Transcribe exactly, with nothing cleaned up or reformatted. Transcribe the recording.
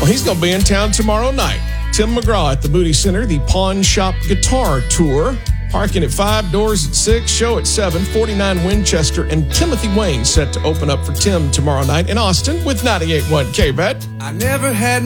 Well, he's going to be in town tomorrow night. Tim McGraw at the Moody Center, the Pawn Shop Guitar Tour. Parking at five, doors at six, show at seven. forty-nine Winchester and Timothy Wayne set to open up for Tim tomorrow night in Austin with ninety-eight point one K B E T. I never had